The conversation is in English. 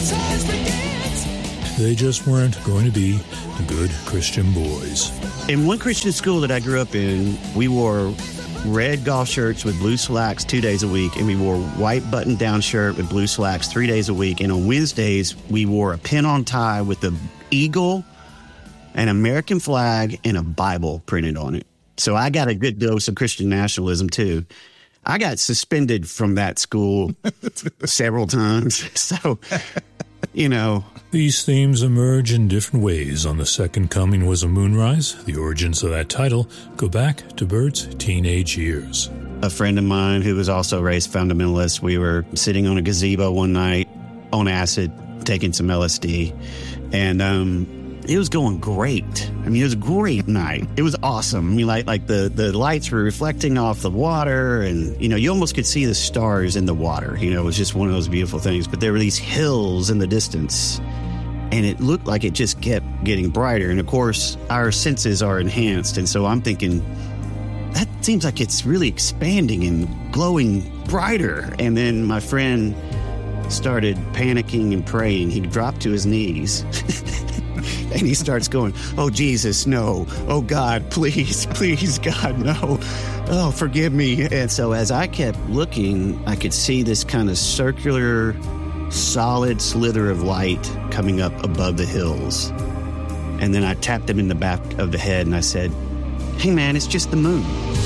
They just weren't going to be the good Christian boys. In one Christian school that I grew up in, we wore red golf shirts with blue slacks 2 days a week, and we wore white button-down shirt with blue slacks 3 days a week. And on Wednesdays, we wore a pin-on tie with the eagle, an American flag, and a Bible printed on it. So I got a good dose of Christian nationalism, too. I got suspended from that school several times. So, you know. These themes emerge in different ways on The Second Coming Was a Moonrise. The origins of that title go back to Bert's teenage years. A friend of mine who was also raised fundamentalist, we were sitting on a gazebo one night on acid, taking some LSD, and it was going great. I mean, it was a great night. It was awesome. I mean, like the lights were reflecting off the water, and, you know, you almost could see the stars in the water. You know, it was just one of those beautiful things. But there were these hills in the distance, and it looked like it just kept getting brighter. And, of course, our senses are enhanced. And so I'm thinking, that seems like it's really expanding and glowing brighter. And then my friend started panicking and praying. He dropped to his knees. And he starts going, "Oh, Jesus, no. Oh, God, please, please, God, no. Oh, forgive me." And so as I kept looking, I could see this kind of circular, solid slither of light coming up above the hills. And then I tapped him in the back of the head and I said, "Hey, man, it's just the moon."